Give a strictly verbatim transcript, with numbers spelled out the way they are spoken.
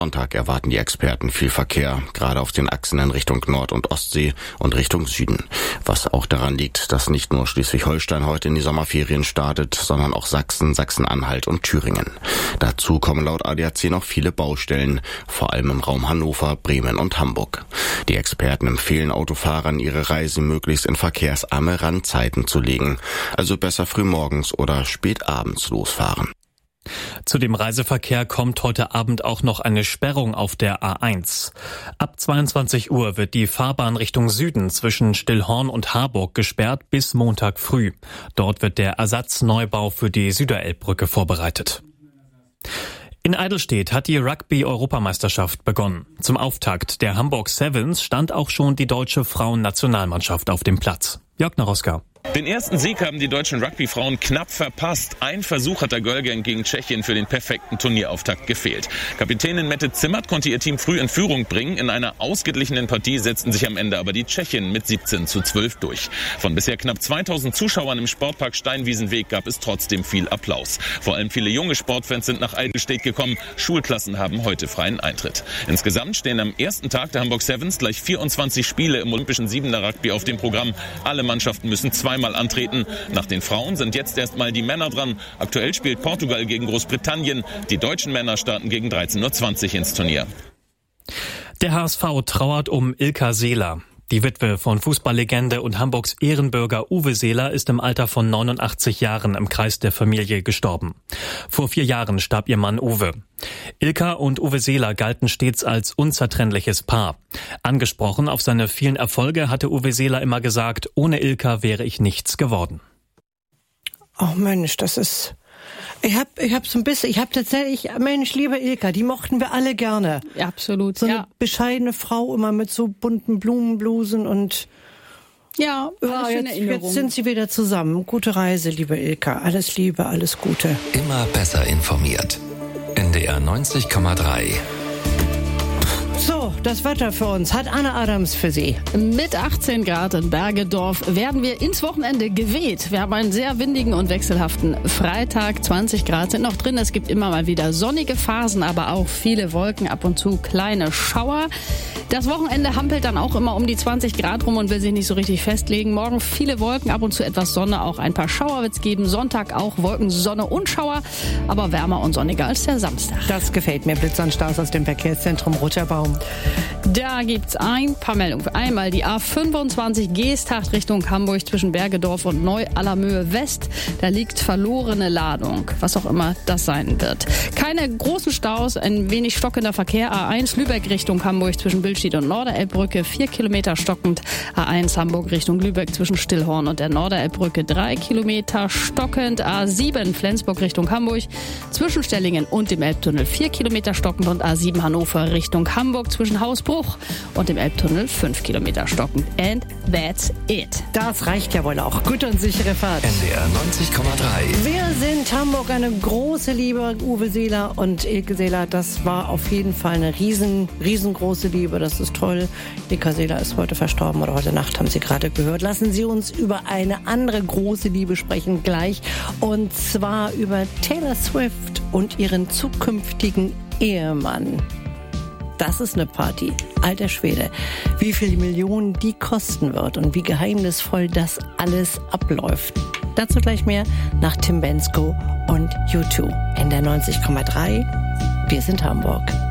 Sonntag erwarten die Experten viel Verkehr, gerade auf den Achsen in Richtung Nord- und Ostsee und Richtung Süden. Was auch daran liegt, dass nicht nur Schleswig-Holstein heute in die Sommerferien startet, sondern auch Sachsen, Sachsen-Anhalt und Thüringen. Dazu kommen laut A D A C noch viele Baustellen, vor allem im Raum Hannover, Bremen und Hamburg. Die Experten empfehlen Autofahrern, ihre Reise möglichst in verkehrsarme Randzeiten zu legen, also besser frühmorgens oder spät abends losfahren. Zu dem Reiseverkehr kommt heute Abend auch noch eine Sperrung auf der A eins. Ab zweiundzwanzig Uhr wird die Fahrbahn Richtung Süden zwischen Stillhorn und Harburg gesperrt bis Montag früh. Dort wird der Ersatzneubau für die Süderelbbrücke vorbereitet. In Eidelstedt hat die Rugby-Europameisterschaft begonnen. Zum Auftakt der Hamburg Sevens stand auch schon die deutsche Frauennationalmannschaft auf dem Platz. Jörg Naroska. Den ersten Sieg haben die deutschen Rugby-Frauen knapp verpasst. Ein Versuch hat der Girlgang gegen Tschechien für den perfekten Turnierauftakt gefehlt. Kapitänin Mette Zimmert konnte ihr Team früh in Führung bringen. In einer ausgeglichenen Partie setzten sich am Ende aber die Tschechinnen mit siebzehn zu zwölf durch. Von bisher knapp zweitausend Zuschauern im Sportpark Steinwiesenweg gab es trotzdem viel Applaus. Vor allem viele junge Sportfans sind nach Eidelstedt gekommen. Schulklassen haben heute freien Eintritt. Insgesamt stehen am ersten Tag der Hamburg Sevens gleich vierundzwanzig Spiele im olympischen Siebener Rugby auf dem Programm. Alle Mannschaften müssen zweimal antreten. Nach den Frauen sind jetzt erstmal die Männer dran. Aktuell spielt Portugal gegen Großbritannien. Die deutschen Männer starten gegen dreizehn Uhr zwanzig ins Turnier. Der H S V trauert um Ilka Seeler. Die Witwe von Fußballlegende und Hamburgs Ehrenbürger Uwe Seeler ist im Alter von neunundachtzig Jahren im Kreis der Familie gestorben. Vor vier Jahren starb ihr Mann Uwe. Ilka und Uwe Seeler galten stets als unzertrennliches Paar. Angesprochen auf seine vielen Erfolge hatte Uwe Seeler immer gesagt, ohne Ilka wäre ich nichts geworden. Oh Mensch, das ist... Ich hab, ich hab so ein bisschen, ich hab tatsächlich, Mensch, liebe Ilka, die mochten wir alle gerne. Ja, absolut. So eine ja. bescheidene Frau, immer mit so bunten Blumenblusen und ja, ja jetzt, jetzt sind sie wieder zusammen. Gute Reise, liebe Ilka. Alles Liebe, alles Gute. Immer besser informiert. N D R neunzig Komma drei. So, das Wetter für uns hat Anne Adams für Sie. Mit achtzehn Grad in Bergedorf werden wir ins Wochenende geweht. Wir haben einen sehr windigen und wechselhaften Freitag. zwanzig Grad sind noch drin. Es gibt immer mal wieder sonnige Phasen, aber auch viele Wolken, ab und zu kleine Schauer. Das Wochenende hampelt dann auch immer um die zwanzig Grad rum und will sich nicht so richtig festlegen. Morgen viele Wolken, ab und zu etwas Sonne, auch ein paar Schauer wird es geben. Sonntag auch Wolken, Sonne und Schauer, aber wärmer und sonniger als der Samstag. Das gefällt mir. Blitz und Stars aus dem Verkehrszentrum Roterbaum. Da gibt's ein paar Meldungen. Einmal die A fünfundzwanzig Geesthacht Richtung Hamburg zwischen Bergedorf und Neu-Allermöhe West. Da liegt verlorene Ladung, was auch immer das sein wird. Keine großen Staus, ein wenig stockender Verkehr. A eins Lübeck Richtung Hamburg zwischen Billstedt und Norderelbbrücke, vier Kilometer stockend. A eins Hamburg Richtung Lübeck zwischen Stillhorn und der Norderelbbrücke, drei Kilometer stockend. A sieben Flensburg Richtung Hamburg zwischen Stellingen und dem Elbtunnel, vier Kilometer stockend. Und A sieben Hannover Richtung Hamburg zwischen Hausbruch und dem Elbtunnel, fünf Kilometer stockend. And that's it. Das reicht ja wohl auch. Gute und sichere Fahrt. N D R neunzig Komma drei. Wir sind Hamburg, eine große Liebe. Uwe Seeler und Ilke Seeler, das war auf jeden Fall eine riesen, riesengroße Liebe. Das ist toll. Ilka Seeler ist heute verstorben oder heute Nacht, haben Sie gerade gehört. Lassen Sie uns über eine andere große Liebe sprechen gleich. Und zwar über Taylor Swift und ihren zukünftigen Ehemann. Das ist eine Party. Alter Schwede. Wie viele Millionen die kosten wird und wie geheimnisvoll das alles abläuft. Dazu gleich mehr nach Tim Bensko und U zwei. N D R neunzig Komma drei. Wir sind Hamburg.